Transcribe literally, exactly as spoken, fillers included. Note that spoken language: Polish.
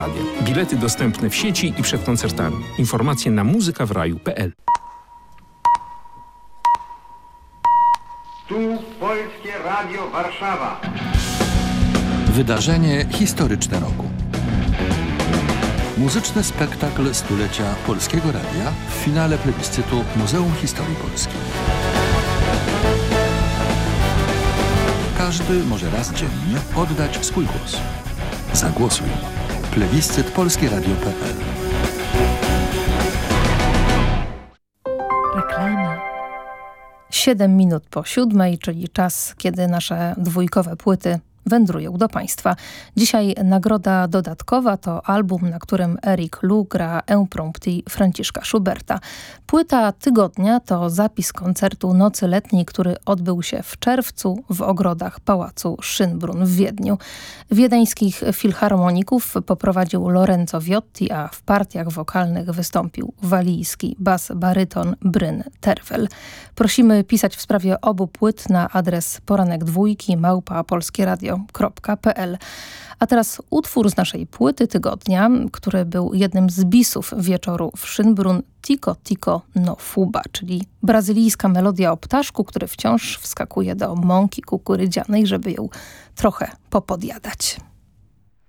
Bilety dostępne w sieci i przed koncertami. Informacje na muzyka w raju kropka p l. Tu Polskie Radio Warszawa. Wydarzenie historyczne roku. Muzyczny spektakl stulecia Polskiego Radia w finale plebiscytu Muzeum Historii Polski. Każdy może raz dziennie oddać swój głos. Zagłosuj. Plebiscyt polskie radio kropka p l. Reklama. Siedem minut po siódmej, czyli czas, kiedy nasze dwójkowe płyty wędrują do Państwa. Dzisiaj nagroda dodatkowa to album, na którym Eric Lu gra Impromptu Franciszka Schuberta. Płyta tygodnia to zapis koncertu Nocy Letniej, który odbył się w czerwcu w ogrodach Pałacu Schönbrunn w Wiedniu. Wiedeńskich filharmoników poprowadził Lorenzo Viotti, a w partiach wokalnych wystąpił walijski bas-baryton Bryn Terwel. Prosimy pisać w sprawie obu płyt na adres poranek dwójki małpa polskie radio kropka p l. A teraz utwór z naszej płyty tygodnia, który był jednym z bisów wieczoru w Schönbrunn, Tico Tico no Fuba, czyli brazylijska melodia o ptaszku, który wciąż wskakuje do mąki kukurydzianej, żeby ją trochę popodjadać.